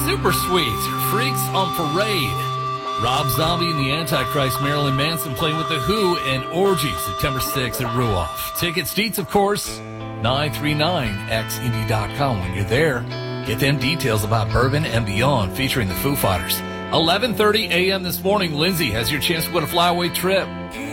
Super Sweet, Freaks on Parade. Rob Zombie and the Antichrist, Marilyn Manson playing with The Who, and Orgy, September 6th at Ruoff. Tickets, deets, of course, 939xindie.com. When you're there, get them details about Bourbon and Beyond featuring the Foo Fighters. 11:30 a.m. this morning, Lindsay has your chance to win a flyaway trip.